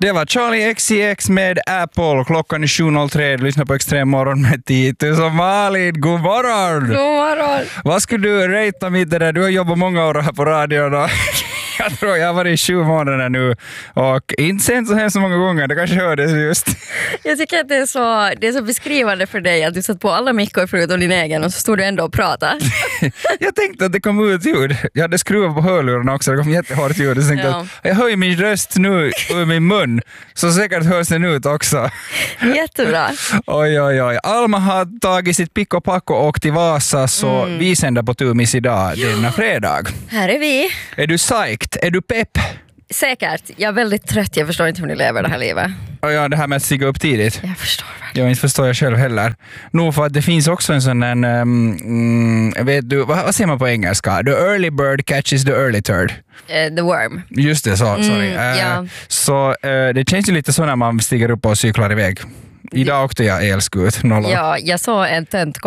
Det var Charlie XCX med Apple. Klockan är 7.03. Du lyssnar på Extrem morgon med Titus och Malin. God morgon! God morgon! Vad skulle du rejta mitt det där? Du har jobbat många år här på radion. Jag tror jag har varit i 7 månader nu och inte sent så hemskt många gånger. Det kanske hördes just. Jag tycker att det är så beskrivande för dig att du satt på alla mickor förutom din egen och så stod du ändå och pratade. Jag tänkte att det kom ut ljud. Jag hade skruvat på hörlurarna också. Det kom jättehårt ljud. Jag tänkte att jag hör min röst nu ur min mun. Så säkert hörs den ut också. Jättebra. Oj. Alma har tagit sitt pick och pack och åkt till Vasa så vi sänder på Tumis idag denna fredag. Här är vi. Är du psyched? Är du pepp? Säkert. Jag är väldigt trött. Jag förstår inte hur ni lever det här livet. Och ja, det här med att stiga upp tidigt. Jag förstår verkligen. Jag inte förstår jag själv heller. Nog för att det finns också en sån vet du, vad säger man på engelska? The early bird catches the early turd. The worm. Just det, så, sorry. Ja. Så det känns ju lite så när man stiger upp och cyklar iväg. Idag åkte jag elskut. Ja, jag såg en tönt